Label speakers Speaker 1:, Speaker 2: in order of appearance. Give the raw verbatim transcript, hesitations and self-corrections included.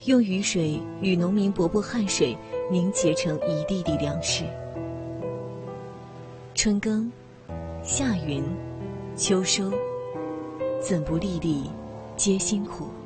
Speaker 1: 用雨水与农民伯伯汗水凝结成一地地粮食。春耕，夏耘，秋收，怎不粒粒皆辛苦？